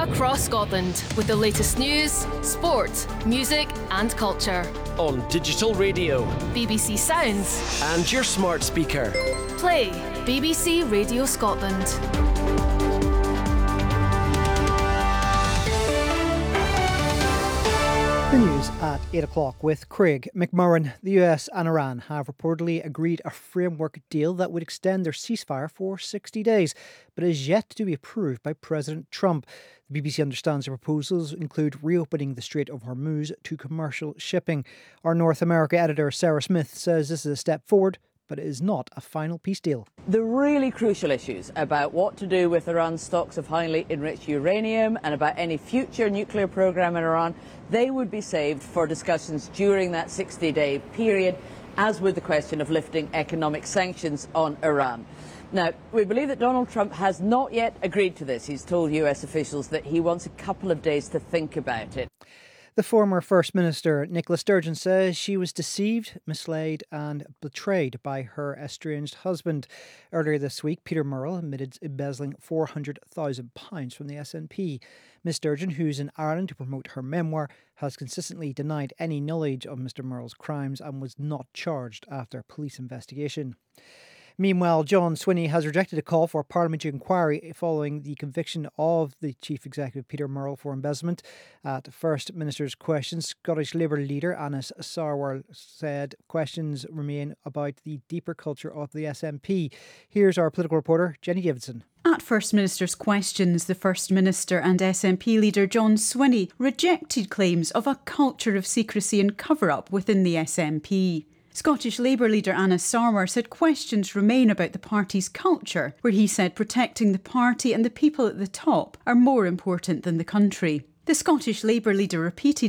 across Scotland with the latest news, sport, music and culture. On digital radio, BBC Sounds and your smart speaker. Play BBC Radio Scotland. The news at 8 o'clock with Craig McMurran. The US and Iran have reportedly agreed a framework deal that would extend their ceasefire for 60 days, but is yet to be approved by President Trump. The BBC understands the proposals include reopening the Strait of Hormuz to commercial shipping. Our North America editor Sarah Smith says this is a step forward, but it is not a final peace deal. The really crucial issues about what to do with Iran's stocks of highly enriched uranium and about any future nuclear program in Iran, they would be saved for discussions during that 60-day period, as would the question of lifting economic sanctions on Iran. Now, we believe that Donald Trump has not yet agreed to this. He's told US officials that he wants a couple of days to think about it. The former First Minister, Nicola Sturgeon, says she was deceived, misled and betrayed by her estranged husband. Earlier this week, Peter Murrell admitted embezzling £400,000 from the SNP. Ms Sturgeon, who's in Ireland to promote her memoir, has consistently denied any knowledge of Mr Murrell's crimes and was not charged after police investigation. Meanwhile, John Swinney has rejected a call for a parliamentary inquiry following the conviction of the Chief Executive Peter Murrell for embezzlement. At First Minister's questions, Scottish Labour leader Anas Sarwar said questions remain about the deeper culture of the SNP. Here's our political reporter, Jenny Davidson. At First Minister's questions, the First Minister and SNP leader John Swinney rejected claims of a culture of secrecy and cover-up within the SNP. Scottish Labour leader Anas Sarwar said questions remain about the party's culture, where he said protecting the party and the people at the top are more important than the country. The Scottish Labour leader repeated